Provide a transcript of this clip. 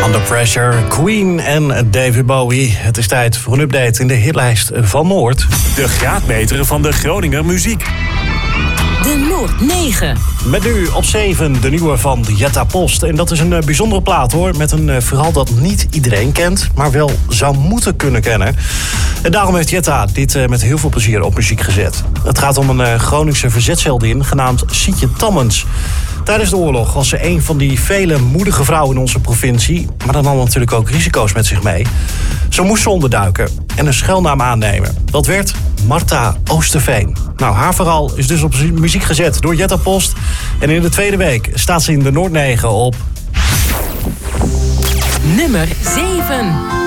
Under Pressure, Queen en David Bowie. Het is tijd voor een update in de hitlijst van Noord. De graadmeter van de Groninger muziek. De Noord 9. Met nu op 7 de nieuwe van Jetta Post. En dat is een bijzondere plaat hoor. Met een verhaal dat niet iedereen kent, maar wel zou moeten kunnen kennen. En daarom heeft Jetta dit met heel veel plezier op muziek gezet. Het gaat om een Groningse verzetsheldin genaamd Sietje Tammens. Tijdens de oorlog was ze een van die vele moedige vrouwen in onze provincie. Maar dan nam natuurlijk ook risico's met zich mee. Zo moest ze onderduiken en een schuilnaam aannemen. Dat werd Marta Oosterveen. Nou, haar verhaal is dus op muziek gezet door Jetta Post. En in de tweede week staat ze in de Noord 9 op... Nummer 7.